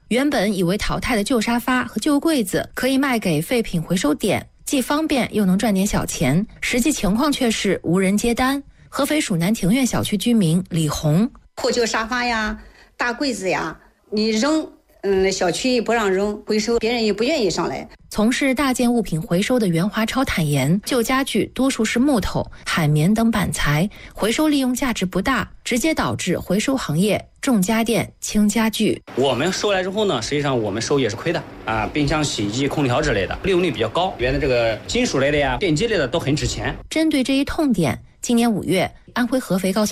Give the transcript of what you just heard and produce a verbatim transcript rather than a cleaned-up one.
原本以为淘汰的旧沙发和旧柜子可以卖给废品回收点，既方便又能赚点小钱，实际情况却是无人接单。合肥蜀南庭院小区居民李红： 破旧沙发呀、大柜子呀，你扔，嗯，小区也不让扔，回收别人也不愿意上来。 从事大件物品回收的袁华超坦言，旧家具多数是木头、海绵等板材，回收利用价值不大，直接导致回收行业重家电轻家具。 我们收来之后呢，实际上我们收也是亏的啊，冰箱、洗衣机、空调之类的利用率比较高，原来这个金属类的呀、电机类的都很值钱。 针对这一痛点，今年五月，安徽合肥高新